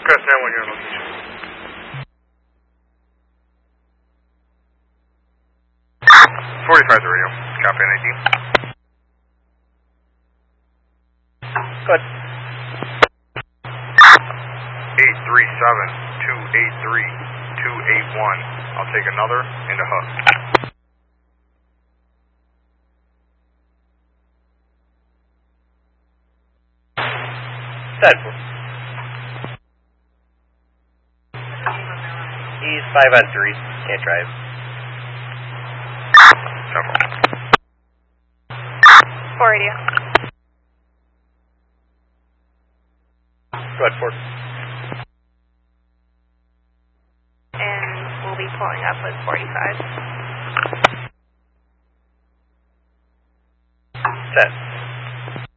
Crest 9-1, your location. 45 the radio. Copy NAD. Good. 837-283-281. I'll take another into Huck. Set. He's 5 on 3. Can't drive. 4 radio. Go ahead, 4. And we'll be pulling up with 45. Set.